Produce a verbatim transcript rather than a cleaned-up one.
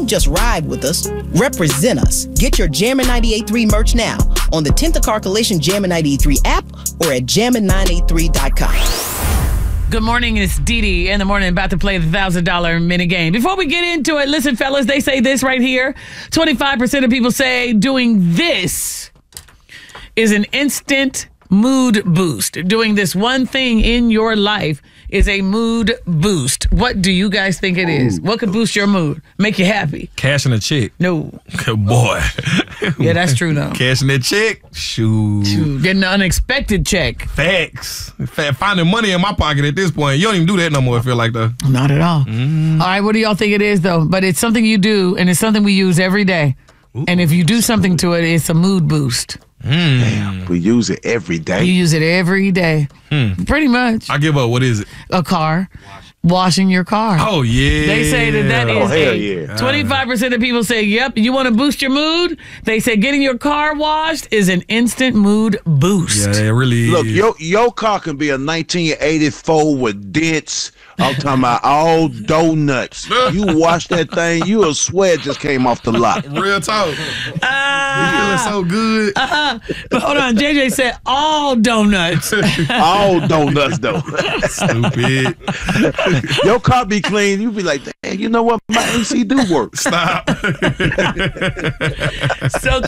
just ride with us, represent us. Get your Jammin' ninety-eight point three merch now on the Tint to Car Collision Jammin' ninety-eight point three app or at jammin nine eight three dot com. Good morning, it's Dee Dee in the morning, about to play the one thousand dollars mini game. Before we get into it, listen, fellas, they say this right here. twenty-five percent of people say doing this is an instant mood boost. Doing this one thing in your life is a mood boost. What do you guys think it is? What could boost your mood? Make you happy? Cashing a check. No. Good boy. Yeah, that's true, though. Cashing that check? Shoot. Shoot. Getting an unexpected check. Facts. Finding money in my pocket at this point. You don't even do that no more, I feel like, though. Not at all. Mm. All right, what do y'all think it is, though? But it's something you do, and it's something we use every day. Ooh. And if you do something to it, it's a mood boost. Mm. Damn, we use it every day. You use it every day. Hmm. Pretty much. I give up. What is it? A car. Washing your car. Oh, yeah. They say that that oh, is hell a yeah. twenty-five percent of people say, yep, you want to boost your mood? They say getting your car washed is an instant mood boost. Yeah, it really Look, is. your, your car can be a nineteen eighty-four with dents. I'm talking about all donuts. You wash that thing, you'll swear it just came off the lot. Real talk. Uh, you feeling so good. Uh-huh. But hold on, J J said all donuts. All donuts, though. Stupid. Your car be clean, you be like, damn, you know what? My A C do work. Stop. So